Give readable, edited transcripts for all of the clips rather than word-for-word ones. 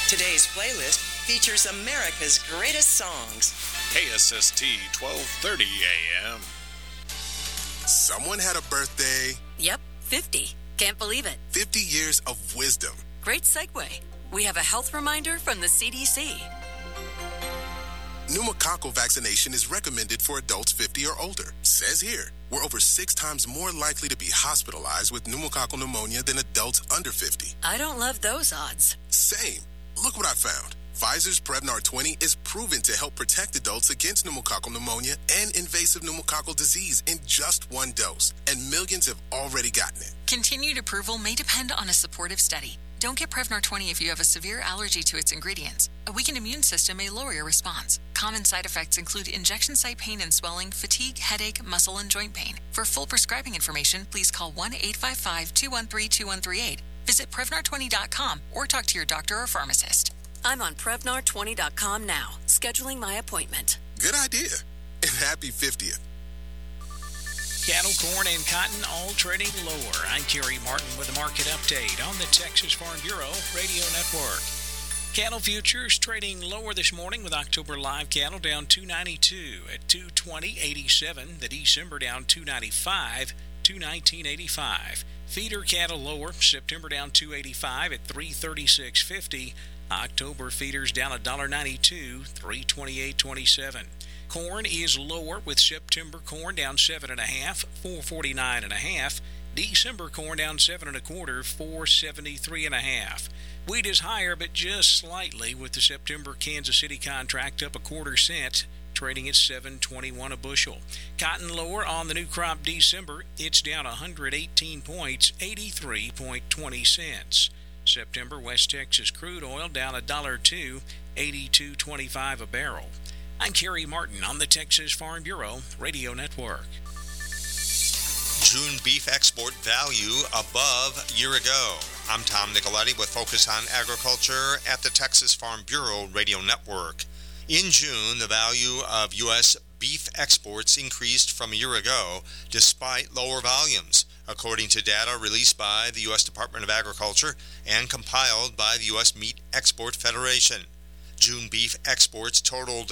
Today's playlist features America's greatest songs. KSST 1230 AM. Someone had a birthday. Yep, 50. Can't believe it. 50 years of wisdom. Great segue. We have a health reminder from the CDC. Pneumococcal vaccination is recommended for adults 50 or older. Says here, we're over 6 times more likely to be hospitalized with pneumococcal pneumonia than adults under 50. I don't love those odds. Same. Look what I found. Pfizer's Prevnar 20 is proven to help protect adults against pneumococcal pneumonia and invasive pneumococcal disease in just 1 dose, and millions have already gotten it. Continued approval may depend on a supportive study. Don't get Prevnar 20 if you have a severe allergy to its ingredients. A weakened immune system may lower your response. Common side effects include injection site pain and swelling, fatigue, headache, muscle, and joint pain. For full prescribing information, please call 1-855-213-2138. Visit Prevnar20.com or talk to your doctor or pharmacist. I'm on Prevnar20.com now, scheduling my appointment. Good idea. And happy 50th. Cattle, corn, and cotton all trading lower. I'm Kerry Martin with a market update on the Texas Farm Bureau Radio Network. Cattle futures trading lower this morning with October live cattle down $2.92 at $220.87. The December down $2.95, $219.85. Feeder cattle lower. September down $2.85 at $336.50. October feeders down $1.92, $328.27. Corn is lower with September corn down 7.5, $449.5. December corn down 7.25, $473.5. Wheat is higher, but just slightly, with the September Kansas City contract up 1/4 cent, trading at $7.21 a bushel. Cotton lower on the new crop December. It's down 118 points, 83.20 cents. September West Texas crude oil down $1.02, 82.25 a barrel. I'm Kerry Martin on the Texas Farm Bureau Radio Network. June beef export value above year ago. I'm Tom Nicoletti with Focus on Agriculture at the Texas Farm Bureau Radio Network. In June, the value of U.S. beef exports increased from a year ago despite lower volumes, according to data released by the U.S. Department of Agriculture and compiled by the U.S. Meat Export Federation. June beef exports totaled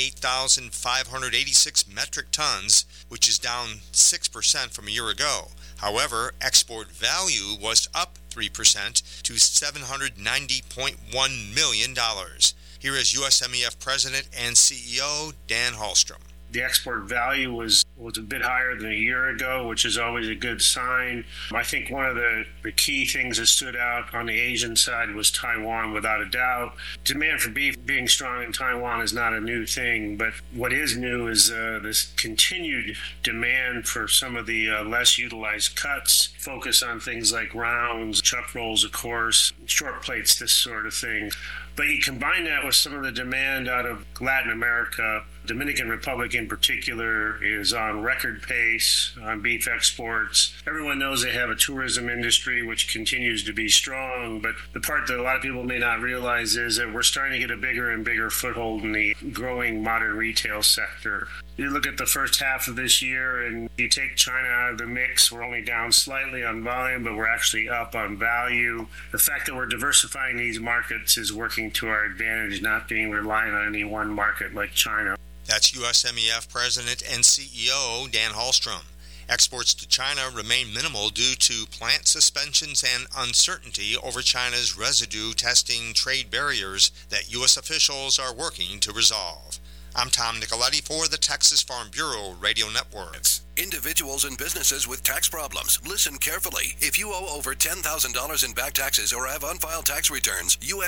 88,586 metric tons, which is down 6% from a year ago. However, export value was up 3% to $790.1 million. Here is USMEF President and CEO Dan Hallstrom. The export value was a bit higher than a year ago, which is always a good sign. I think one of the key things that stood out on the Asian side was Taiwan, without a doubt. Demand for beef being strong in Taiwan is not a new thing, but what is new is this continued demand for some of the less utilized cuts, focus on things like rounds, chuck rolls, of course, short plates, this sort of thing. But you combine that with some of the demand out of Latin America. Dominican Republic in particular is on record pace on beef exports. Everyone knows they have a tourism industry which continues to be strong, but the part that a lot of people may not realize is that we're starting to get a bigger and bigger foothold in the growing modern retail sector. You look at the first half of this year and you take China out of the mix, we're only down slightly on volume, but we're actually up on value. The fact that we're diversifying these markets is working to our advantage, not being reliant on any one market like China. That's USMEF President and CEO Dan Hallstrom. Exports to China remain minimal due to plant suspensions and uncertainty over China's residue testing trade barriers that U.S. officials are working to resolve. I'm Tom Nicoletti for the Texas Farm Bureau Radio Network. Individuals and businesses with tax problems, listen carefully. If you owe over $10,000 in back taxes or have unfiled tax returns,